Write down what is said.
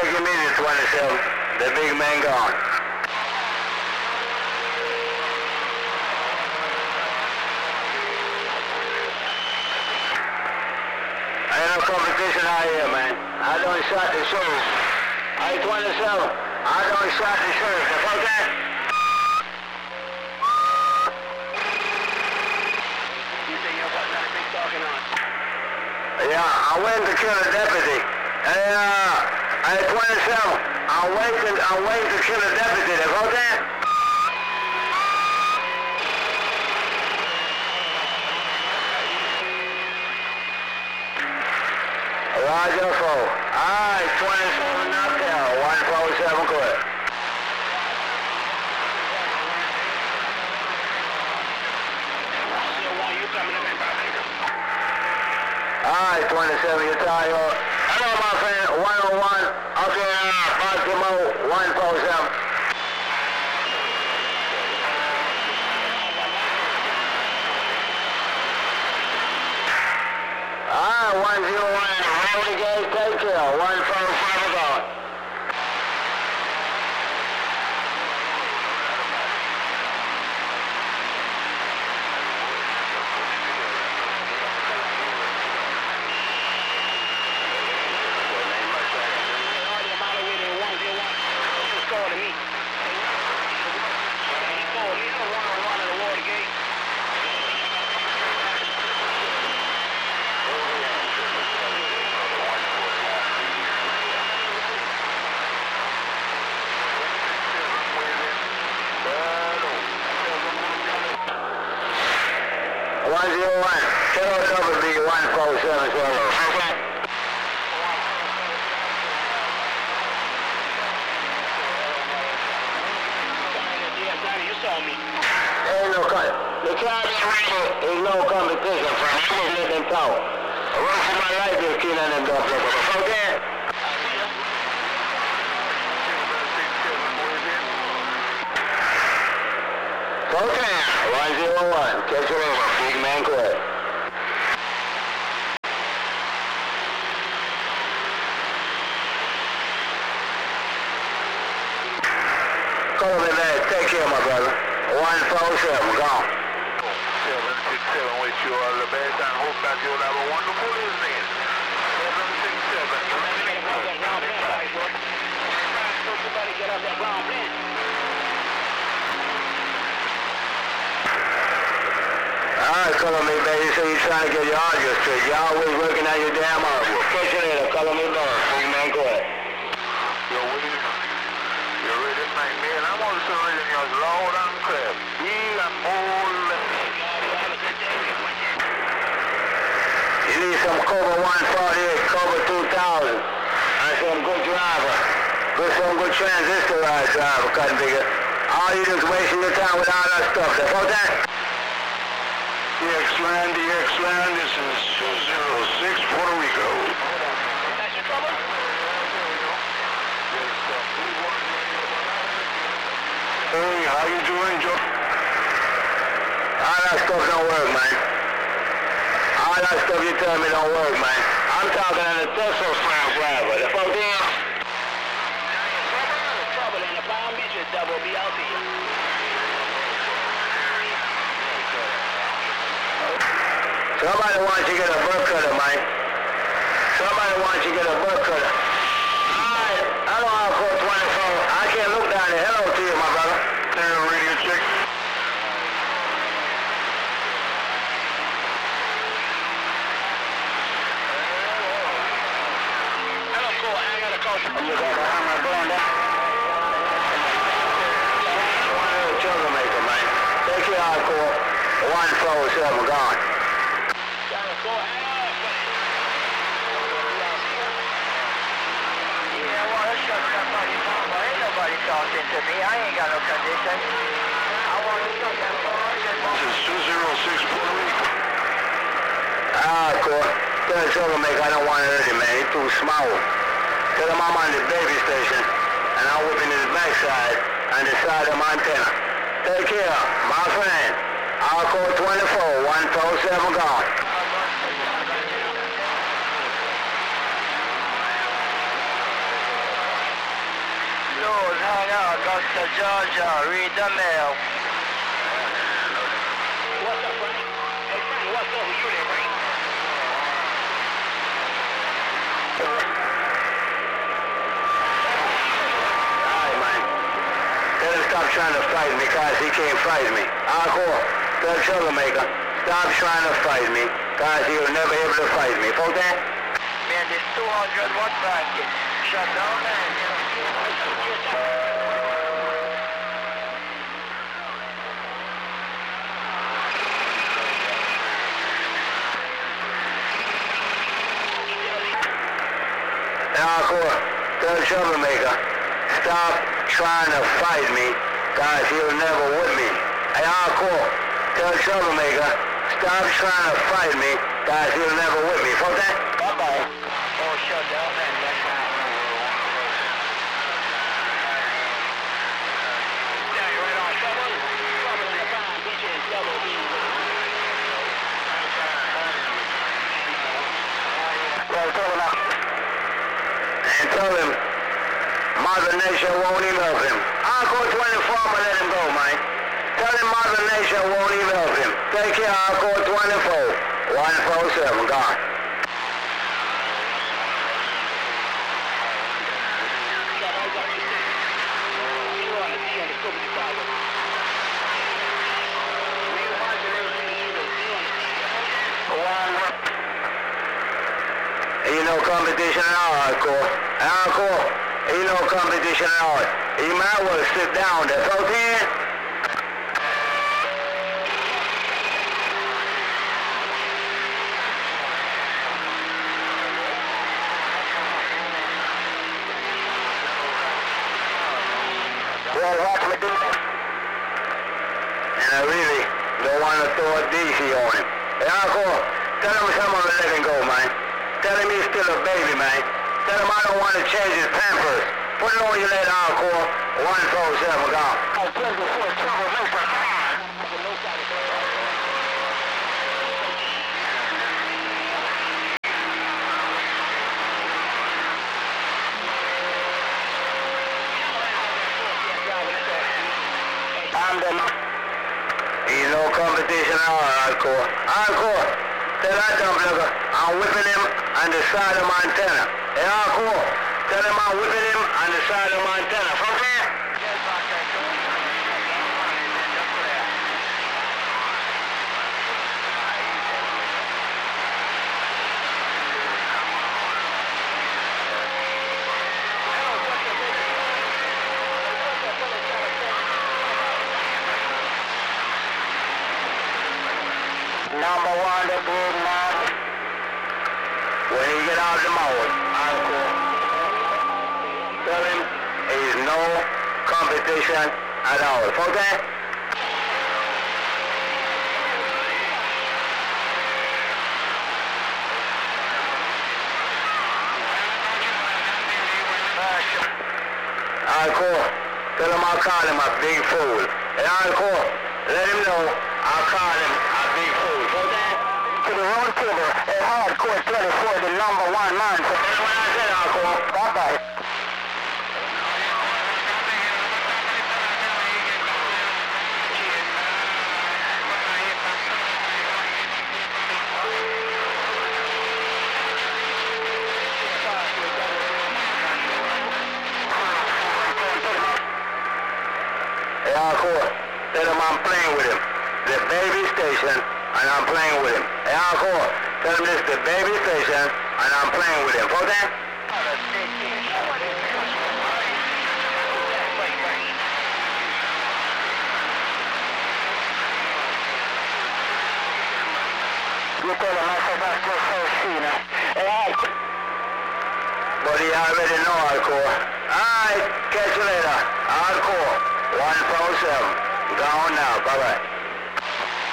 Take a minute, 27. The big man gone. Ain't no competition out here, man. I done shot the sheriff. I-27. I done shot the sheriff. The fuck that? You say you got nothing big talking on? Yeah, I went to kill a deputy. Hey, I-27. I'm waiting to kill a deputy. The fuck that? Roger 4. Alright, 27 knocked out. 147 quit. Alright, 27, you're tired. Hello, my friend. 101. Okay, Baltimore, 147. Alright, 101. Renegade, take care. 147 gone. KOW 1470. Ain't no the Caribbean is no competition, friend. I just let them talk. I run for my life here, Keenan and them dumb people. Okay? Okay, 101. Catch you over. Big man quit. Call me back. Take care, my brother. 147, gone. 767, wish you all the best and hope that you'll have a wonderful evening. 767. Alright, color me, baby. So you're trying to get your audio straight. You're always working on your damn audio. Catch you later. Color me back. Big man, go ahead. Yo, Willie, you're ready tonight, man. I'm also ready yours loud and clear. Big and bold. You need some Cobra 148, Cobra 2000. And some good driver. Some good transistor driver, cutting bigger. All you do is wasting your time with all that stuff. That's all that? DX-Land, this is 206 Puerto Rico. That's your trouble? Hey, how you doing, Joe? All that stuff don't work, man. All that stuff you tell me don't work, man. I'm talking on the Tesla Slam driver. The fuck there? Trouble in the Palm Beach is double BLT. Somebody wants you to get a butt cutter, man. Somebody wants you to get a butt cutter. Alright, hello, Alcoa 24. I can't look down there. Hello to you, my brother. Radio check. Hello, cool. I got a call from I'm just going down. One troublemaker, man. Take care, Alcoa. 147 gone. Talking to me. I ain't got no condition. I want to shut that phone. This is 206 Puerto Rico. Court. Tell the troublemaker I don't want to hurt him, man. He's too small. Tell him I'm on the baby station, and I'm whipping his backside on the side of Montana. Take care, my friend. Alcoa 24, 147 gone. Atlanta, Georgia. Read the mail. What's up, Frank? Hey, Frank, what's up with you there, Frank? Alright, man. Tell him stop trying to fight me, cause he can't fight me. Hardcore. Tell Troublemaker, stop trying to fight me, cause he will never able to fight me. Folks that? Man, this 200 watt bracket. Shut down, man. Hardcore. Tell Troublemaker, stop trying to fight me, cause he'll never whip me. Hey, Hardcore. Tell Troublemaker, stop trying to fight me, cause he'll never whip me. Folks that? Bye-bye. Oh, shut down, man. That's right. Yeah, you're right on. Trouble. Trouble in the fine bitches. Double B. Well, tell him now. And tell him, Mother Nature won't even help him. Hardcore 24, I'ma let him go, man. Tell him Mother Nature won't even help him. Take care, Hardcore 24. 147, gone. Ain't no competition at all, Hardcore. Hardcore, ain't no competition at all. You might well sit down there. So then, well, watch me do that. And I really don't want to throw a DC on him. Hey, Hardcore, tell him someone to let him go, man. Tell him he's still a baby, man. Tell him I don't want to change his pampers. Put it on your leg, Hardcore. 147, gone. I'm playing before Troublemaker. Ain't no competition at all, Hardcore. Hardcore, tell that dumb nigga I'm whipping him on the side of Montana. Hey, Hardcore, tell him I'm whipping him on the side of Montana. From there? Number one, the big man. When he get out of the mouth, Hardcore, tell him there's no competition at all. From there? Hardcore, tell him I'll call him a big fool. Hey, Hardcore, let him know I'll call him a big fool. So that, To the road killer, a Hardcore 24, the number one man. tell him what I said, Hardcore. Bye-bye. Hey, Hardcore, tell him I'm playing with him. The baby station, and I'm playing with him. Hey, Hardcore, tell him this is the baby station, and I'm playing with him. For that? You tell him I said that's just so Cena. But he already know, Hardcore. Alright, catch you later. Hardcore, 147. Gone now. Bye-bye.